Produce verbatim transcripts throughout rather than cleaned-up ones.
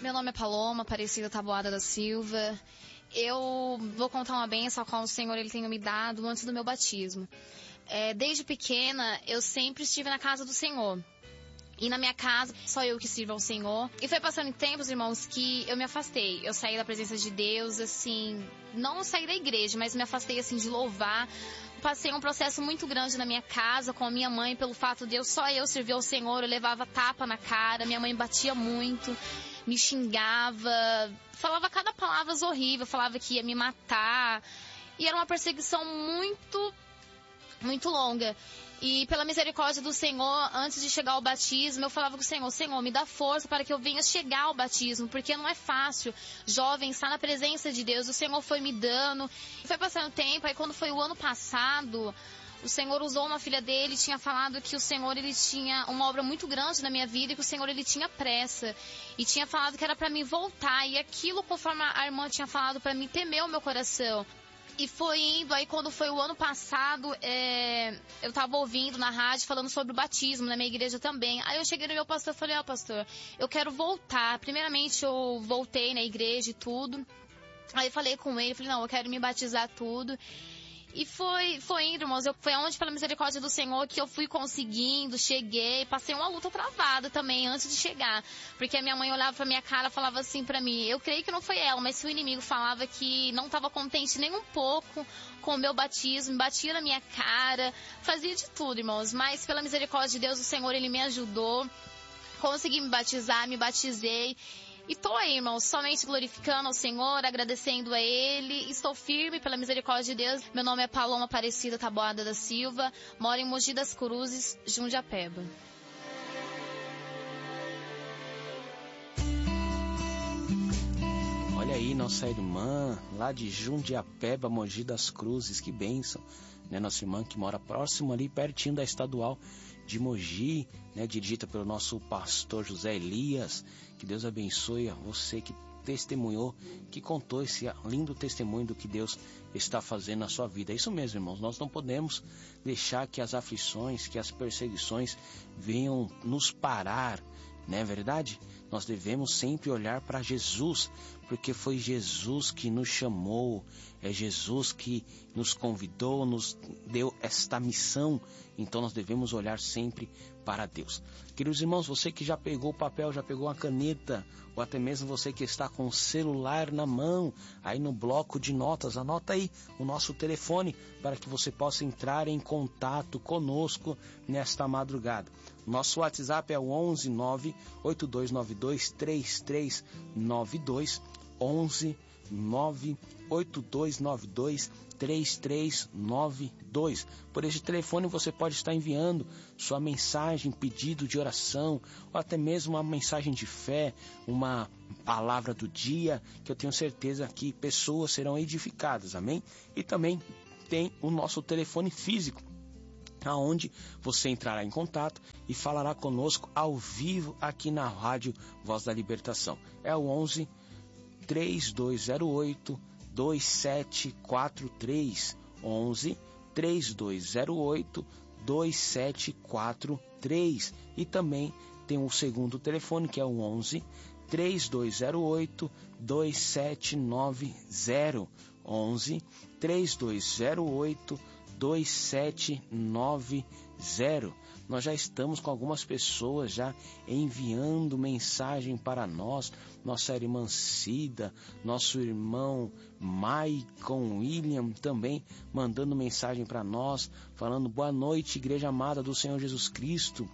Meu nome é Paloma Aparecida Taboada da Silva. Eu vou contar uma bênção a qual o Senhor ele tem me dado antes do meu batismo. É, desde pequena, eu sempre estive na casa do Senhor. E na minha casa, só eu que sirvo ao Senhor. E foi passando em tempos, irmãos, que eu me afastei. Eu saí da presença de Deus, assim... Não saí da igreja, mas me afastei, assim, de louvar. Passei um processo muito grande na minha casa com a minha mãe, pelo fato de eu, só eu servir ao Senhor. Eu levava tapa na cara, minha mãe batia muito, me xingava, falava cada palavra horrível, falava que ia me matar. E era uma perseguição muito, muito longa. E pela misericórdia do Senhor, antes de chegar ao batismo, eu falava com o Senhor, Senhor, me dá força para que eu venha chegar ao batismo, porque não é fácil, jovem, estar na presença de Deus. O Senhor foi me dando, e foi passando o tempo, aí quando foi o ano passado, o Senhor usou uma filha dele, tinha falado que o Senhor, ele tinha uma obra muito grande na minha vida, e que o Senhor, ele tinha pressa, e tinha falado que era para mim voltar, e aquilo, conforme a irmã tinha falado para mim, temeu o meu coração. E foi indo, aí quando foi o ano passado, é, eu tava ouvindo na rádio falando sobre o batismo, na minha igreja também. Aí eu cheguei no meu pastor e falei, ó oh, pastor, eu quero voltar. Primeiramente eu voltei na igreja e tudo. Aí eu falei com ele, falei, não, eu quero me batizar tudo. E foi, foi indo, irmãos, eu, foi onde, pela misericórdia do Senhor, que eu fui conseguindo, cheguei, passei uma luta travada também, antes de chegar, porque a minha mãe olhava pra minha cara e falava assim pra mim, eu creio que não foi ela, mas se o inimigo falava que não estava contente nem um pouco com o meu batismo, batia na minha cara, fazia de tudo, irmãos, mas pela misericórdia de Deus, o Senhor, ele me ajudou, consegui me batizar, me batizei. E tô aí, irmãos, somente glorificando ao Senhor, agradecendo a Ele. Estou firme pela misericórdia de Deus. Meu nome é Paloma Aparecida Taboada da Silva. Moro em Mogi das Cruzes, Jundiapeba. Olha aí, nossa irmã, lá de Jundiapeba, Mogi das Cruzes, que bênção, né? Nossa irmã que mora próximo ali, pertinho da Estadual de Mogi, né? Dirigida pelo nosso pastor José Elias. Que Deus abençoe a você que testemunhou, que contou esse lindo testemunho do que Deus está fazendo na sua vida. É isso mesmo, irmãos, nós não podemos deixar que as aflições, que as perseguições venham nos parar, não é verdade? Nós devemos sempre olhar para Jesus, porque foi Jesus que nos chamou, é Jesus que nos convidou, nos deu esta missão, então nós devemos olhar sempre para Deus. Queridos irmãos, você que já pegou o papel, já pegou a caneta, ou até mesmo você que está com o celular na mão, aí no bloco de notas, anota aí o nosso telefone para que você possa entrar em contato conosco nesta madrugada. Nosso WhatsApp é o onze nove oito dois nove dois três três nove dois, onze nove oito dois nove dois três três nove dois. Por este telefone você pode estar enviando sua mensagem, pedido de oração, ou até mesmo uma mensagem de fé, uma palavra do dia, que eu tenho certeza que pessoas serão edificadas, amém? E também tem o nosso telefone físico, aonde você entrará em contato e falará conosco ao vivo aqui na Rádio Voz da Libertação. É o onze três dois zero oito dois sete quatro três, onze três dois zero oito dois sete quatro três. E também tem um segundo telefone que é o onze três dois zero oito dois sete nove zero, onze três dois zero oito dois sete nove zero. Nós já estamos com algumas pessoas já enviando mensagem para nós, nossa irmã Cida, nosso irmão Maicon William também mandando mensagem para nós, falando boa noite, igreja amada do Senhor Jesus Cristo.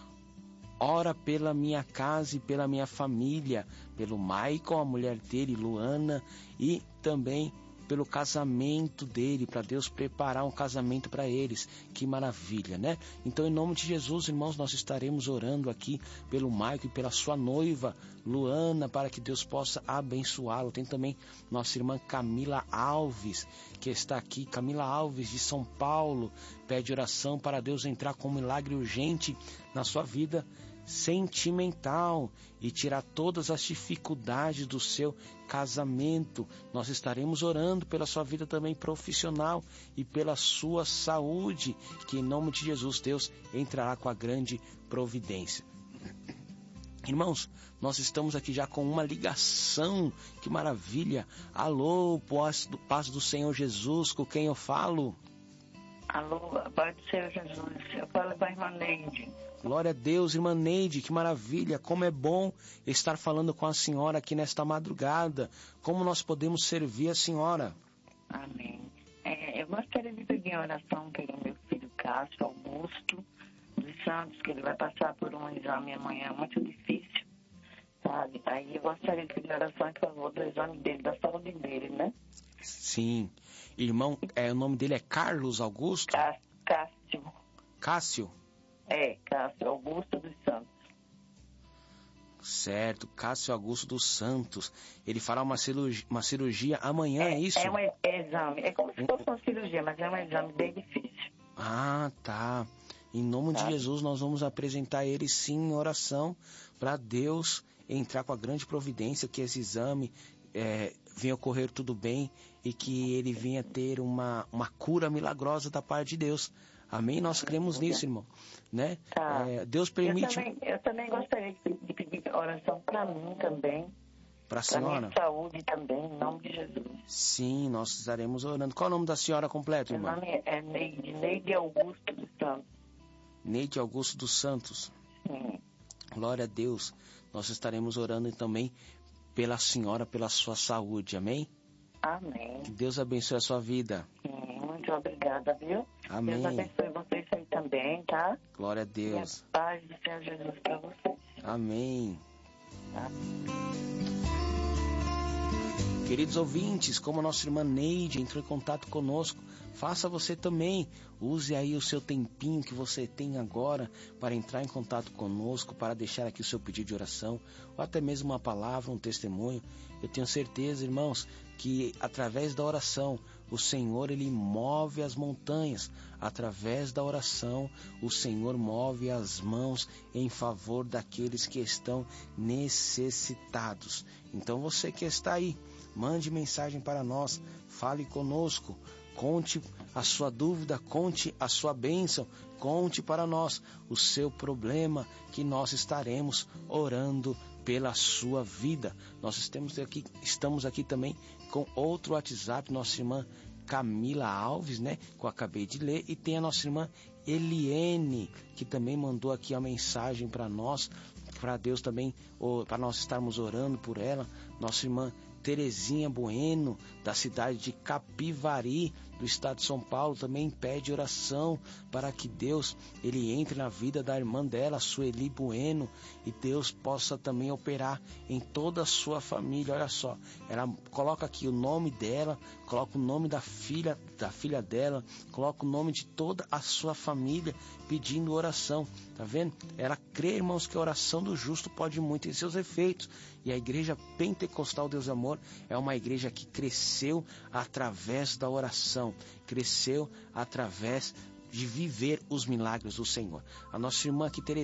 Ora pela minha casa e pela minha família, pelo Maicon, a mulher dele, Luana, e também pelo casamento dele, para Deus preparar um casamento para eles. Que maravilha, né? Então, em nome de Jesus, irmãos, nós estaremos orando aqui pelo Maicon e pela sua noiva, Luana, para que Deus possa abençoá-lo. Tem também nossa irmã Camila Alves, que está aqui, Camila Alves de São Paulo, pede oração para Deus entrar com um milagre urgente na sua vida sentimental e tirar todas as dificuldades do seu casamento. Nós estaremos orando pela sua vida também profissional e pela sua saúde, que em nome de Jesus Deus entrará com a grande providência. Irmãos, nós estamos aqui já com uma ligação, que maravilha. Alô, paz do, paz do Senhor Jesus, com quem eu falo? Alô, paz do Senhor Jesus, eu falo com a irmã Neide. Glória a Deus, irmã Neide, que maravilha, como é bom estar falando com a senhora aqui nesta madrugada. Como nós podemos servir a senhora? Amém. É, eu gostaria de pedir oração pelo meu filho Cássio Augusto dos Santos, que ele vai passar por um exame amanhã muito difícil, sabe? Aí eu gostaria de pedir oração, por favor, do exame dele, da saúde dele, né? Sim. Irmão, é, o nome dele é Carlos Augusto? Cá- Cássio. Cássio? É, Cássio Augusto dos Santos. Certo, Cássio Augusto dos Santos. Ele fará uma cirurgia, uma cirurgia amanhã, é, é isso? É um e- exame, é como se fosse uma cirurgia, mas é um exame bem difícil. Ah, tá. Em nome Tá. de Jesus, nós vamos apresentar ele sim em oração para Deus entrar com a grande providência, que esse exame é, venha ocorrer tudo bem e que ele venha ter uma, uma cura milagrosa da parte de Deus. Amém? Nós cremos nisso, irmão. Né? Tá. É, Deus Eu permite também, eu também gostaria de pedir, de pedir oração para mim também, para para a senhora. minha saúde também, em nome de Jesus. Sim, nós estaremos orando. Qual é o nome da senhora completo, Meu irmão? nome é Neide, Neide Augusto dos Santos. Neide Augusto dos Santos. Sim. Glória a Deus. Nós estaremos orando também pela senhora, pela sua saúde. Amém? Amém. Que Deus abençoe a sua vida. Sim, muito obrigada, viu? Amém. Deus abençoe vocês aí também, tá? Glória a E a Deus. paz do Senhor Jesus para vocês. Amém. Tá? Queridos ouvintes, como a nossa irmã Neide entrou em contato conosco, faça você também. Use aí o seu tempinho que você tem agora para entrar em contato conosco, para deixar aqui o seu pedido de oração, ou até mesmo uma palavra, um testemunho. Eu tenho certeza, irmãos, que através da oração, o Senhor, Ele move as montanhas. Através da oração, o Senhor move as mãos em favor daqueles que estão necessitados. Então você que está aí, mande mensagem para nós, fale conosco, conte a sua dúvida, conte a sua bênção, conte para nós o seu problema, que nós estaremos orando pela sua vida. Nós estamos aqui, estamos aqui também com outro WhatsApp, nossa irmã Camila Alves, né, que eu acabei de ler, e tem a nossa irmã Eliene, que também mandou aqui a mensagem para nós, para Deus também, para nós estarmos orando por ela. Nossa irmã Terezinha Bueno, da cidade de Capivari, do estado de São Paulo, também pede oração para que Deus, Ele entre na vida da irmã dela, Sueli Bueno, e Deus possa também operar em toda a sua família. Olha só, ela coloca aqui o nome dela, coloca o nome da filha, da filha dela, coloca o nome de toda a sua família, pedindo oração. Tá vendo? Ela crê, irmãos, que a oração do justo pode muito em seus efeitos. E a igreja Pentecostal Deus Amor é uma igreja que cresceu através da oração, cresceu através de viver os milagres do Senhor. A nossa irmã aqui, Terezinha,